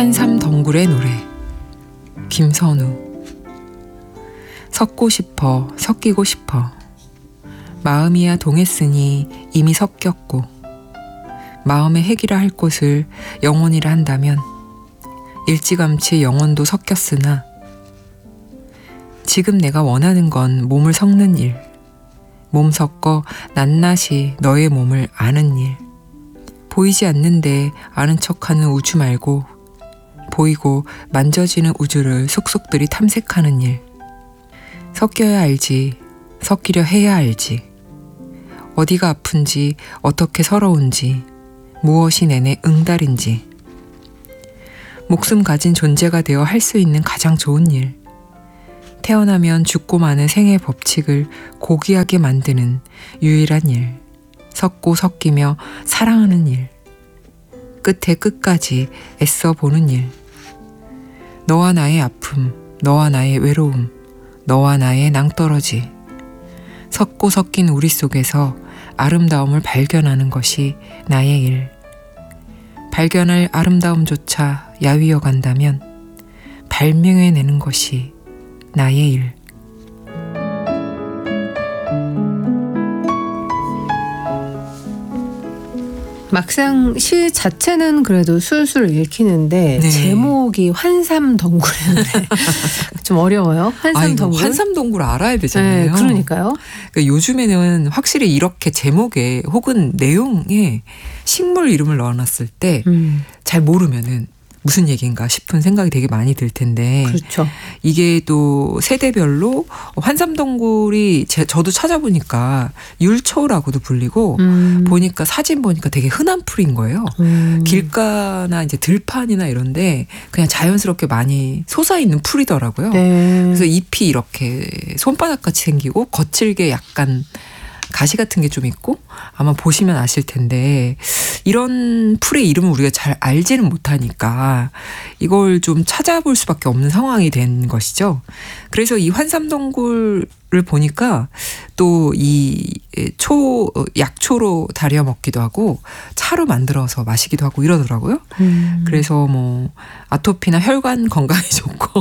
환삼덩굴의 노래. 김선우. 섞고 싶어, 섞이고 싶어. 마음이야 동했으니 이미 섞였고, 마음의 핵이라 할 곳을 영혼이라 한다면 일찌감치 영혼도 섞였으나, 지금 내가 원하는 건 몸을 섞는 일, 몸 섞어 낱낱이 너의 몸을 아는 일, 보이지 않는데 아는 척하는 우주 말고 보이고 만져지는 우주를 속속들이 탐색하는 일. 섞여야 알지, 섞이려 해야 알지. 어디가 아픈지, 어떻게 서러운지, 무엇이 내내 응달인지. 목숨 가진 존재가 되어 할 수 있는 가장 좋은 일. 태어나면 죽고 마는 생의 법칙을 고귀하게 만드는 유일한 일. 섞고 섞이며 사랑하는 일. 끝에 끝까지 애써 보는 일. 너와 나의 아픔, 너와 나의 외로움, 너와 나의 낭떠러지. 섞고 섞인 우리 속에서 아름다움을 발견하는 것이 나의 일. 발견할 아름다움조차 야위어 간다면 발명해내는 것이 나의 일. 막상 시 자체는 그래도 술술 읽히는데 네. 제목이 환삼덩굴인데 좀 어려워요. 환삼덩굴. 환삼덩굴 알아야 되잖아요. 네, 그러니까요. 그러니까 요즘에는 확실히 이렇게 제목에 혹은 내용에 식물 이름을 넣어놨을 때 잘 모르면은 무슨 얘기인가 싶은 생각이 되게 많이 들 텐데, 그렇죠. 이게 또 세대별로 환삼덩굴이 저도 찾아보니까 율초라고도 불리고, 보니까 사진 보니까 되게 흔한 풀인 거예요. 길가나 이제 들판이나 이런데 그냥 자연스럽게 많이 솟아있는 풀이더라고요. 네. 그래서 잎이 이렇게 손바닥같이 생기고 거칠게 약간 가시 같은 게 좀 있고, 아마 보시면 아실 텐데, 이런 풀의 이름을 우리가 잘 알지는 못하니까 이걸 좀 찾아볼 수밖에 없는 상황이 된 것이죠. 그래서 이 환삼덩굴을 보니까 또 이 약초로 달여 먹기도 하고 차로 만들어서 마시기도 하고 이러더라고요. 그래서 뭐 아토피나 혈관 건강에 좋고